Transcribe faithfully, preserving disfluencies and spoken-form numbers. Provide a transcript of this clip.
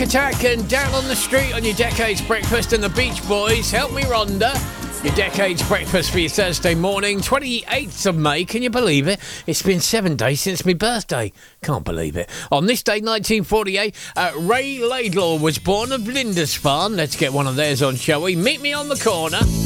Attack and Down on the Street on your Decades Breakfast, and the Beach Boys, Help Me Rhonda. Your Decades Breakfast for your Thursday morning, twenty-eighth of May. Can you believe it? It's been seven days since my birthday. Can't believe it. On this day, nineteen forty-eight, uh, Ray Laidlaw was born of Lindisfarne. Let's get one of theirs on, shall we? Meet Me on the Corner.